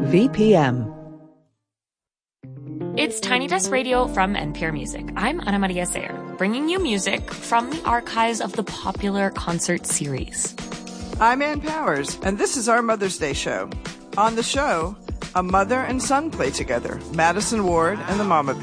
VPM. It's Tiny Desk Radio from NPR Music. I'm Ana Maria Sayer, bringing you music from the archives of the popular concert series. I'm Ann Powers, and this is our Mother's Day show. On the show, a mother and son play together, Madison Ward and the Mama